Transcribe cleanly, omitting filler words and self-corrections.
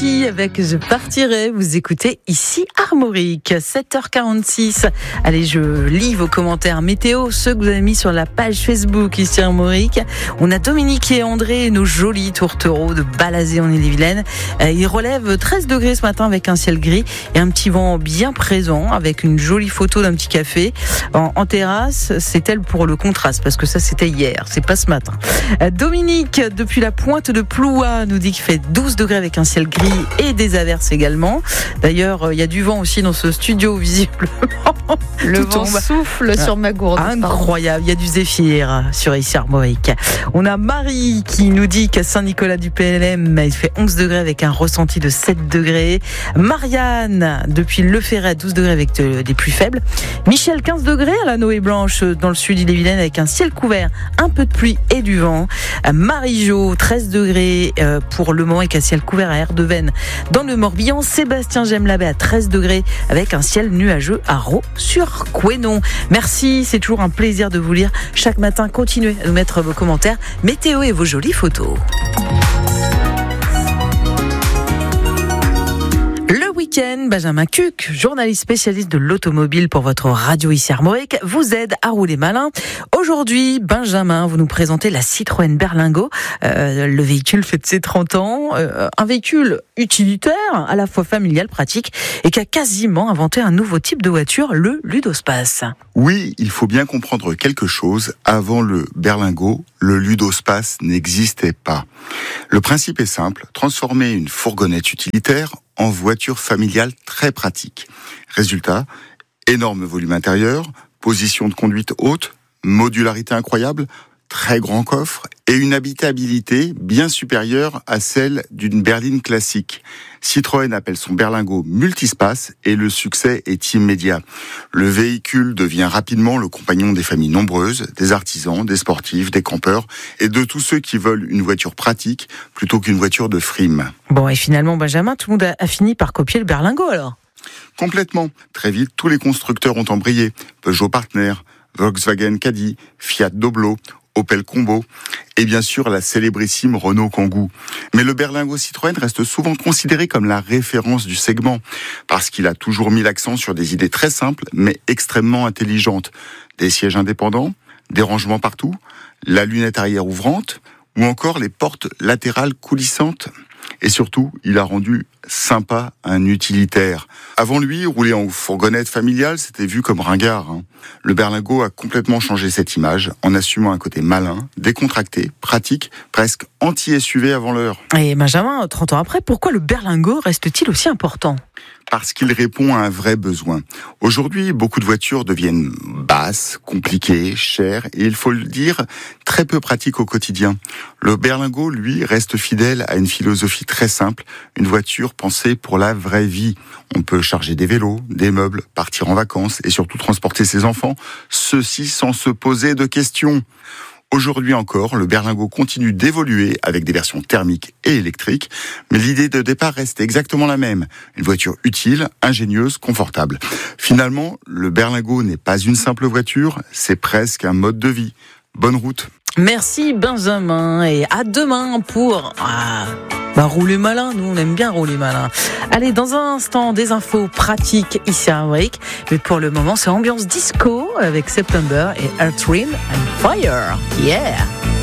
Avicii avec Je partirai. Vous écoutez ici Armorique, 7h46. Allez, je lis vos commentaires météo, ceux que vous avez mis sur la page Facebook ici Armorique. On a Dominique et André, nos jolis tourtereaux de Balazé en Ille-et-Vilaine. Ils relèvent 13 degrés ce matin avec un ciel gris et un petit vent bien présent avec une jolie photo d'un petit café en terrasse. C'est elle pour le contraste parce que ça c'était hier, c'est pas ce matin. Dominique, depuis la pointe de Ploua, nous dit qu'il fait 12 degrés avec un ciel gris et des averses également. D'ailleurs, il y a du vent aussi dans ce studio, visiblement. Le vent souffle sur ma gourde. Incroyable, il y a du zéphyr sur ici Armorique. On a Marie qui nous dit qu'à Saint-Nicolas-du-PLM, il fait 11 degrés avec un ressenti de 7 degrés. Marianne, depuis Le Ferret, 12 degrés avec des pluies faibles. Michel, 15 degrés à la Noé Blanche dans le sud d'Ille-et-Vilaine avec un ciel couvert, un peu de pluie et du vent. Marie-Jo, 13 degrés pour le moment avec un ciel couvert à Erdeven dans le Morbihan. Sébastien Gemlabé à 13 degrés avec un ciel nuageux à Raux-sur-Couesnon. Merci, c'est toujours un plaisir de vous lire chaque matin. Continuez à nous mettre vos commentaires, météo et vos jolies photos. Le week-end, Benjamin Cuc, journaliste spécialiste de l'automobile pour votre radio ici Armorique, vous aide à rouler malin. Aujourd'hui, Benjamin, vous nous présentez la Citroën Berlingo. Le véhicule fête ses 30 ans. Un véhicule utilitaire, à la fois familial, pratique, et qui a quasiment inventé un nouveau type de voiture, le Ludospace. Oui, il faut bien comprendre quelque chose. Avant le Berlingo, le Ludospace n'existait pas. Le principe est simple, transformer une fourgonnette utilitaire en voiture familiale très pratique. Résultat, énorme volume intérieur, position de conduite haute, modularité incroyable, très grand coffre et une habitabilité bien supérieure à celle d'une berline classique. Citroën appelle son Berlingo multispace et le succès est immédiat. Le véhicule devient rapidement le compagnon des familles nombreuses, des artisans, des sportifs, des campeurs et de tous ceux qui veulent une voiture pratique plutôt qu'une voiture de frime. Bon, et finalement, Benjamin, tout le monde a fini par copier le Berlingo alors ? Complètement. Très vite, tous les constructeurs ont embrayé. Peugeot Partner, Volkswagen Caddy, Fiat Doblo, Opel Combo et bien sûr la célébrissime Renault Kangoo. Mais le Berlingo Citroën reste souvent considéré comme la référence du segment parce qu'il a toujours mis l'accent sur des idées très simples mais extrêmement intelligentes. Des sièges indépendants, des rangements partout, la lunette arrière ouvrante ou encore les portes latérales coulissantes. Et surtout, il a rendu sympa un utilitaire. Avant lui, rouler en fourgonnette familiale, c'était vu comme ringard. Le Berlingo a complètement changé cette image en assumant un côté malin, décontracté, pratique, presque anti-SUV avant l'heure. Et Benjamin, 30 ans après, pourquoi le Berlingo reste-t-il aussi important ? Parce qu'il répond à un vrai besoin. Aujourd'hui, beaucoup de voitures deviennent basses, compliquées, chères et il faut le dire, très peu pratiques au quotidien. Le Berlingo, lui, reste fidèle à une philosophie très simple, une voiture pensée pour la vraie vie. On peut charger des vélos, des meubles, partir en vacances et surtout transporter ses enfants, ceci sans se poser de questions. Aujourd'hui encore, le Berlingo continue d'évoluer avec des versions thermiques et électriques, mais l'idée de départ reste exactement la même. Une voiture utile, ingénieuse, confortable. Finalement, le Berlingo n'est pas une simple voiture, c'est presque un mode de vie. Bonne route. Merci Benjamin et à demain pour rouler malin. Nous on aime bien rouler malin. Allez, dans un instant des infos pratiques ici à Armorique, mais pour le moment c'est ambiance disco avec September et Earth, Wind and Fire. Yeah.